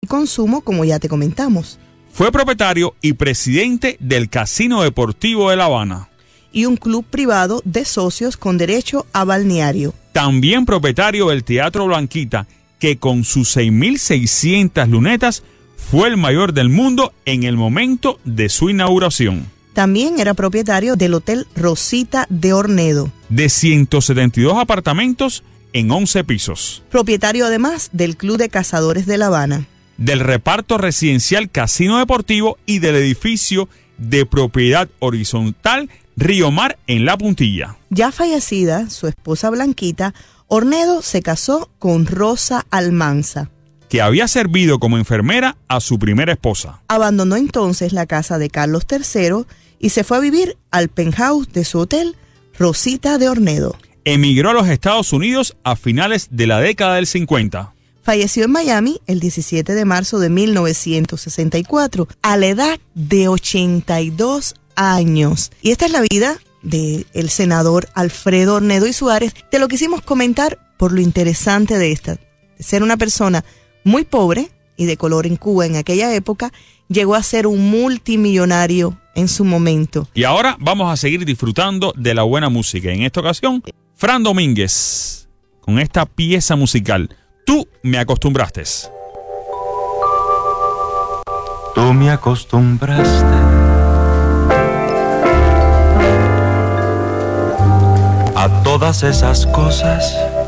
consumo, como ya te comentamos. Fue propietario y presidente del Casino Deportivo de La Habana. Y un club privado de socios con derecho a balneario. También propietario del Teatro Blanquita, que con sus 6.600 lunetas fue el mayor del mundo en el momento de su inauguración. También era propietario del Hotel Rosita de Ornedo, de 172 apartamentos en 11 pisos. Propietario además del Club de Cazadores de La Habana, del reparto residencial Casino Deportivo y del edificio de propiedad horizontal Río Mar en La Puntilla. Ya fallecida su esposa Blanquita, Ornedo se casó con Rosa Almanza, que había servido como enfermera a su primera esposa. Abandonó entonces la casa de Carlos III y se fue a vivir al penthouse de su hotel Rosita de Ornedo. Emigró a los Estados Unidos a finales de la década del 50. Falleció en Miami el 17 de marzo de 1964 a la edad de 82 años. Y esta es la vida del senador Alfredo Ornedo y Suárez. Te lo quisimos comentar por lo interesante de esta. De ser una persona muy pobre y de color en Cuba en aquella época, llegó a ser un multimillonario en su momento. Y ahora vamos a seguir disfrutando de la buena música. En esta ocasión, Fran Domínguez, con esta pieza musical, Tú me acostumbraste. Tú me acostumbraste a todas esas cosas